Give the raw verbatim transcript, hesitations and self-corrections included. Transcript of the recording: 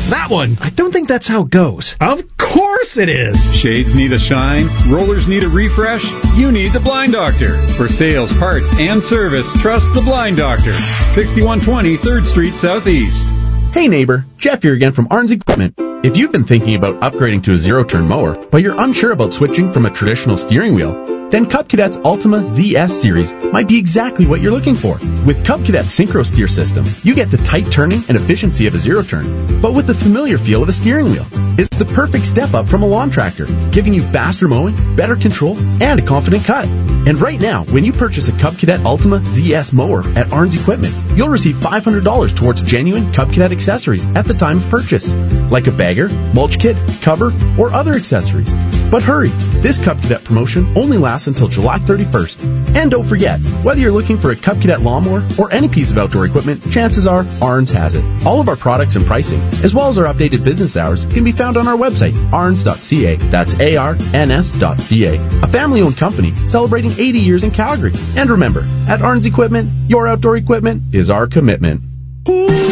That one. I don't think that's how it goes. Of course it is. Shades need a shine, rollers need a refresh, you need the Blind Doctor. For sales, parts, and service, trust the Blind Doctor. sixty-one twenty third Street Southeast. Hey neighbor, Jeff here again from Arns Equipment. If you've been thinking about upgrading to a zero-turn mower, but you're unsure about switching from a traditional steering wheel, then Cub Cadet's Ultima Z S Series might be exactly what you're looking for. With Cub Cadet's Synchro Steer System, you get the tight turning and efficiency of a zero-turn, but with the familiar feel of a steering wheel. It's the perfect step up from a lawn tractor, giving you faster mowing, better control, and a confident cut. And right now, when you purchase a Cub Cadet Ultima Z S mower at Arns Equipment, you'll receive five hundred dollars towards genuine Cub Cadet accessories at the time of purchase, like a bagger, mulch kit, cover, or other accessories. But hurry, this Cub Cadet promotion only lasts until July thirty-first. And don't forget, whether you're looking for a Cub Cadet lawnmower or any piece of outdoor equipment, chances are Arns has it. All of our products and pricing, as well as our updated business hours, can be found on our website, arns dot c a. That's A R N S dot C A. A family-owned company celebrating eighty years in Calgary. And remember, at Arns Equipment, your outdoor equipment is our commitment.